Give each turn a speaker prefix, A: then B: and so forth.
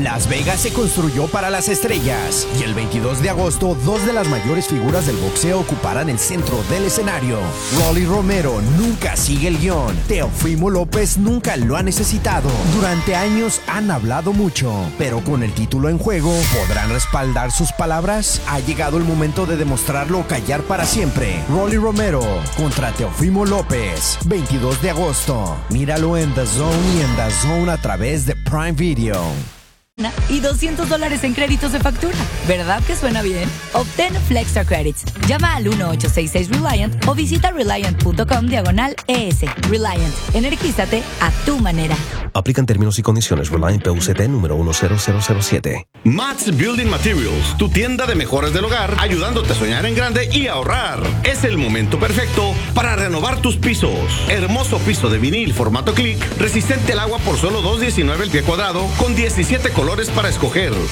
A: Las Vegas se construyó para las estrellas y el 22 de agosto, dos de las mayores figuras del boxeo ocuparán el centro del escenario. Rolly Romero nunca sigue el guión. Teofimo López nunca lo ha necesitado. Durante años han hablado mucho, pero con el título en juego, ¿podrán respaldar sus palabras? Ha llegado el momento de demostrarlo o callar para siempre. Rolly Romero contra Teofimo López, 22 de agosto. Míralo en The Zone y en The Zone a través de Prime Video.
B: Y $200 en créditos de factura. ¿Verdad que suena bien? Obtén Flexstar Credits. Llama al 1-866-RELIANT o visita Reliant.com/ES. Reliant. Energízate a tu manera.
C: Aplican términos y condiciones. Reliant PUCT número 10007.
D: Mats Building Materials, tu tienda de mejores del hogar, ayudándote a soñar en grande y ahorrar. Es el momento perfecto para renovar tus pisos. Hermoso piso de vinil formato click, resistente al agua por solo $2.19 el pie cuadrado, con 17 colores para escoger.